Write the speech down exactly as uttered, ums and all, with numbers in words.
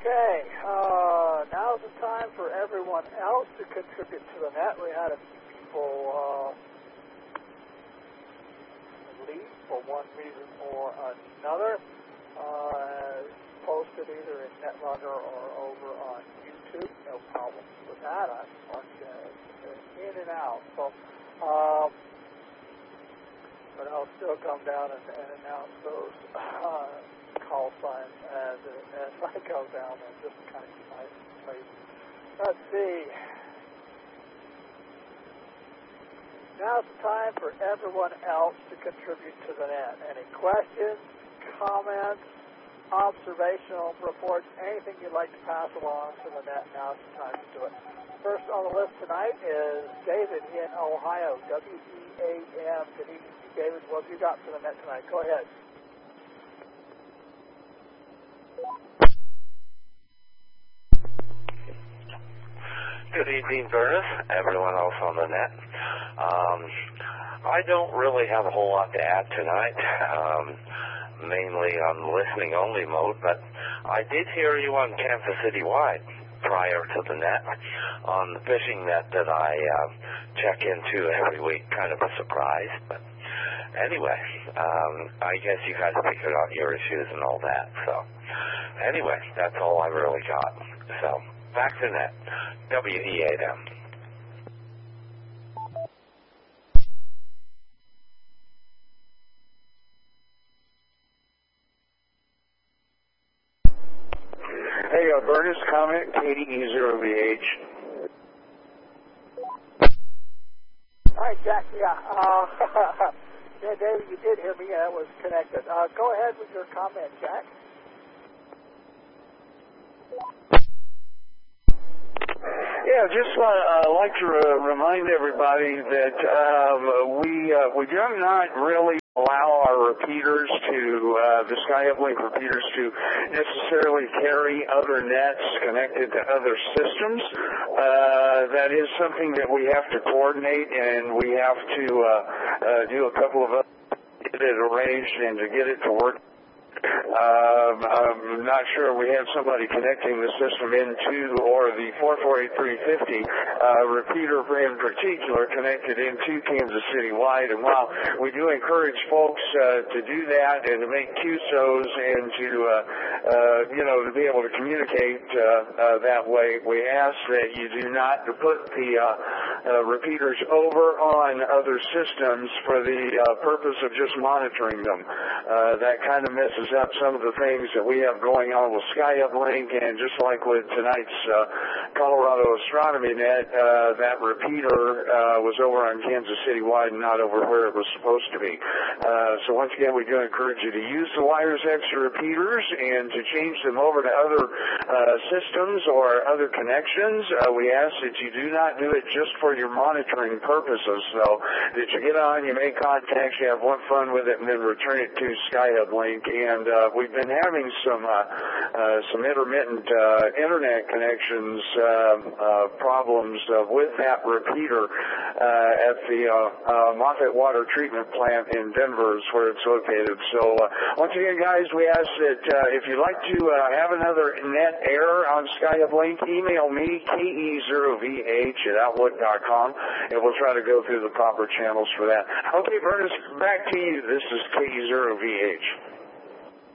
Okay, uh, now's the time for everyone else to contribute to the net. We had a few people uh, leave for one reason or another. Uh, posted either in Netrunner or over on YouTube. No problems with that. I'm uh, in and out. So, um, but I'll still come down and, and announce those uh, call signs as, as I go down and just kind of keep my place. Let's see. Now's the time for everyone else to contribute to the net. Any questions, comments, observational reports, anything you'd like to pass along to the net, now's the time to do it. First on the list tonight is David in Ohio, W E A M. Good evening, David. What have you got for the net tonight? Go ahead. Good evening, Vernis, everyone else on the net. Um, I don't really have a whole lot to add tonight, um, mainly on listening-only mode, but I did hear you on Kansas City Wide prior to the net on the fishing net that I uh, check into every week, kind of a surprise. But anyway, um, I guess you guys figured out your issues and all that. So anyway, that's all I really got. So back to net. W E A M. Hey, uh, Berners comment, K D E zero V H. All right, Jack, yeah. Uh, yeah, David, you did hear me. I was connected. Uh, go ahead with your comment, Jack. Yeah, just uh, uh, like to uh, remind everybody that um, we uh, we do not really allow our repeaters to, uh, the SkyUplink repeaters to necessarily carry other nets connected to other systems. Uh, that is something that we have to coordinate, and we have to uh, uh, do a couple of other get it arranged and to get it to work. Um, I'm not sure we have somebody connecting the system into, or the four four eight three fifty uh, repeater in particular connected into Kansas City Wide. And while we do encourage folks uh, to do that and to make Q S Os and to, uh, uh, you know, to be able to communicate uh, uh, that way, we ask that you do not put the uh, uh, repeaters over on other systems for the uh, purpose of just monitoring them. Uh, that kind of messes up some of the things that we have going on with SkyUplink, and just like with tonight's uh, Colorado Astronomy Net, uh, that repeater uh, was over on Kansas City Wide and not over where it was supposed to be. Uh, so once again, we do encourage you to use the WiresX repeaters and to change them over to other uh, systems or other connections. Uh, we ask that you do not do it just for your monitoring purposes, though, that you get on, you make contacts, you have one fun with it, and then return it to SkyUplink. And And uh, we've been having some uh, uh, some intermittent uh, internet connections uh, uh, problems uh, with that repeater uh, at the uh, uh, Moffett Water Treatment Plant in Denver is where it's located. So uh, once again, guys, we ask that uh, if you'd like to uh, have another net air on SkyUplink, email me, K E zero V H at outlook dot com, and we'll try to go through the proper channels for that. Okay, Berners, back to you. This is K E zero V H.